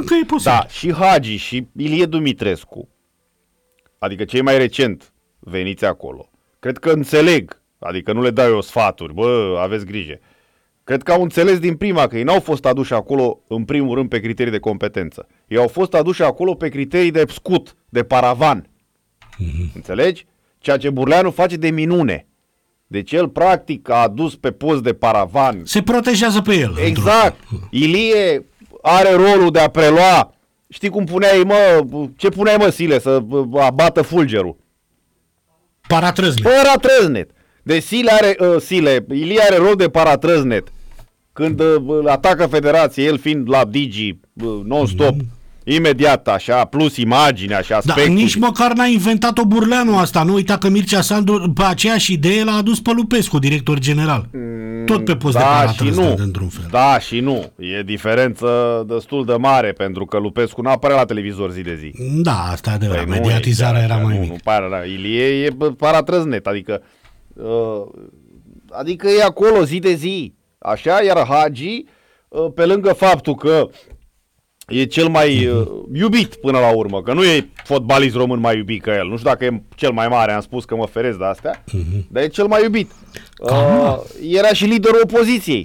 Încă e posibil. Da, și Hagi și Ilie Dumitrescu, adică cei mai recent veniți acolo, cred că înțeleg, adică nu le dau eu sfaturi, bă, aveți grijă. Cred că au înțeles din prima că ei n-au fost aduși acolo în primul rând pe criterii de competență. Ei au fost aduși acolo pe criterii de scut, de paravan. Înțelegi? Ceea ce Burleanu face de minune. Deci el practic a adus pe post de paravan. Se protejează pe el. Exact. Ilie are rolul de a prelua. Știi cum puneai, mă, ce puneai, mă, Sile, să abată fulgerul? Paratrăznet. Deci Ilie are rol de paratrăznet. Când atacă federația, el fiind la Digi non-stop, imediat așa, plus imagine, așa, aspectul. Da, nici măcar n-a inventat-o Burleanu asta. Nu uita că Mircea Sandu pe aceeași idee l-a adus pe Lupescu, director general. Tot pe post de paratrăznet, într-un fel. Da și nu. E diferență destul de mare, pentru că Lupescu nu apare la televizor zi de zi. Da, asta e adevărat. Mediatizarea era mai mică. Ilie e paratrăznet, adică e acolo zi de zi. Așa, iar Hagi, pe lângă faptul că e cel mai iubit până la urmă, că nu e fotbalist român mai iubit ca el. Nu știu dacă e cel mai mare, am spus că mă feresc de astea, dar e cel mai iubit. Era și liderul opoziției.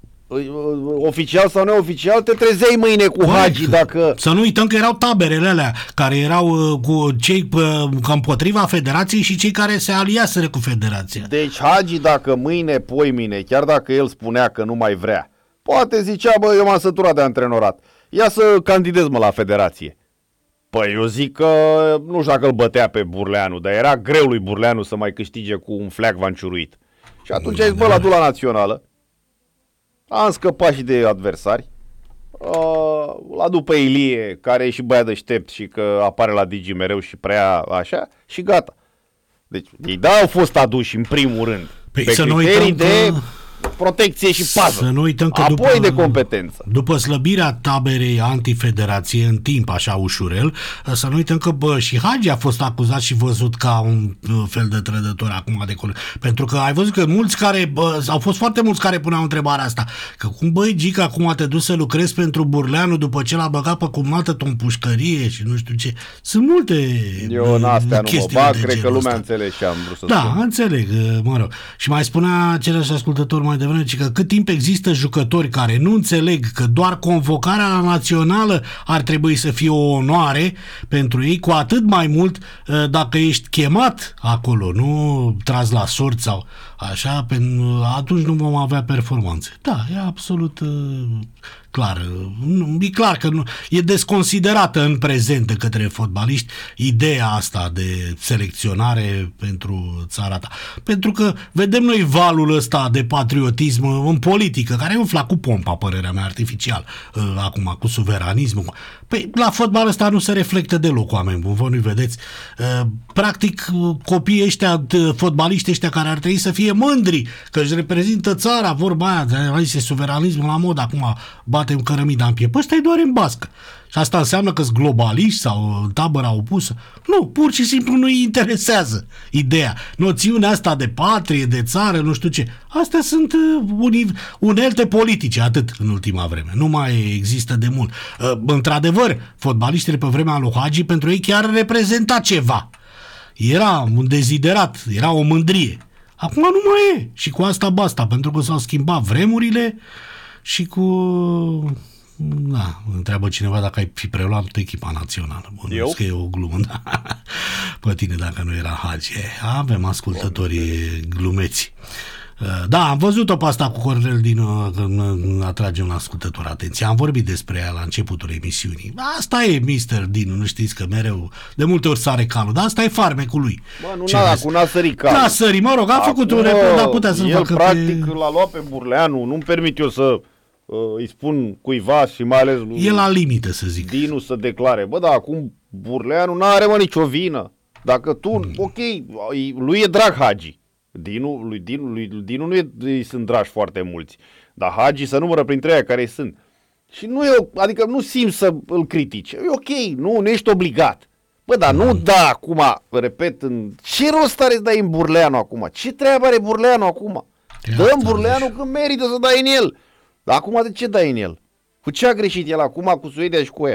Oficial sau neoficial, te trezeai mâine cu Hagi dacă... Să nu uităm că erau taberele alea care erau cu cei împotriva federației și cei care se aliaseră cu federația. Deci Hagi, dacă mâine, poimine, chiar dacă el spunea că nu mai vrea, poate zicea, bă, eu m-am săturat de antrenorat, ia să candidez, mă, la federație. Păi eu zic că, nu știu dacă îl bătea pe Burleanu, dar era greu lui Burleanu să mai câștige cu un fleac vanciuruit. Și atunci ai zis, bă, la dula națională, am scăpat și de adversari, l-a după Ilie, care e și băiat deștept și că apare la Digi mereu și prea așa, și gata. Deci ei au fost aduși în primul rând pe criterii de protecție și pază. Să nu uităm că apoi de competență. După slăbirea taberei antifederație în timp, așa ușurel, să nu uităm că și Hagi a fost acuzat și văzut ca un fel de trădător acum de acolo. Pentru că ai văzut că au fost foarte mulți care puneau întrebarea asta. Că cum, băi, Gica, acum te duci să lucrezi pentru Burleanu după ce l-a băgat pe cumnată-t în pușcărie și nu știu ce. Sunt multe eu în astea nu mă bag, cred că lumea înțelege ce am vrut să spun. Da, înțeleg, mă rog. Și mai spunea același ascultător mai devreme că cât timp există jucători care nu înțeleg că doar convocarea la națională ar trebui să fie o onoare pentru ei, cu atât mai mult dacă ești chemat acolo, nu tras la sorți sau așa, atunci nu vom avea performanțe. Da, e absolut clar. E clar că e desconsiderată în prezent de către fotbaliști ideea asta de selecționare pentru țara ta. Pentru că vedem noi valul ăsta de patriotism în politică, care umfla cu pompa, părerea mea, artificial, acum, cu suveranismul. Păi, la fotbal ăsta nu se reflectă deloc, oameni buni, vă nu-i vedeți. Practic, copiii ăștia, fotbaliștii ăștia care ar trebui să fie mândri că își reprezintă țara, vorba aia, aici e suveranismul la mod, acum batem cărămida în piept. Păi ăsta e doar în bască. Și asta înseamnă că-s globaliști sau în tabăra opusă? Nu, pur și simplu nu-i interesează ideea. Noțiunea asta de patrie, de țară, nu știu ce. Astea sunt unelte politice, atât în ultima vreme. Nu mai există de mult. Într-adevăr, fotbaliștii pe vremea lui Hagi, pentru ei chiar reprezenta ceva. Era un deziderat, era o mândrie. Acum nu mai e. Și cu asta basta, pentru că s-au schimbat vremurile și cu... Da, întreabă cineva dacă ai fi preluat echipa națională. Bun, eu? Că e o glumă, da. Pe tine dacă nu era Hagi. Avem ascultătorii glumeți. Da, am văzut-o pe asta cu Cornel când atrage un ascultător atenție. Am vorbit despre ea la începutul emisiunii. Asta e Mr. Dinu, nu știți că mereu, de multe ori sare calul, dar asta e farmecul lui. Bă, nu n-a sărit calul. N-a sărit, mă rog, a făcut un report, dar putea să-l facă practic l-a luat pe Burleanu, nu-mi permit eu să îi spun cuiva și mai ales lui e la limită, să zic. Dinu să declare. Bă, da, acum Burleanu n-are, mă, nicio vină. Dacă tu, ok, lui e drag Hagi. Dinu nu îi sunt dragi foarte mulți. Dar Hagi se numără printre aia care sunt. Și nu e, adică nu simți să îl critici. E ok, nu ești obligat. Bă, dar nu da acum, repet, ce rost are să dai în Burleanu acum? Ce treabă are Burleanu acum? Dă-mi Burleanu când merită să dai în el. Dar acum de ce dai în el? Cu ce a greșit el acum cu Suedia și cu ea?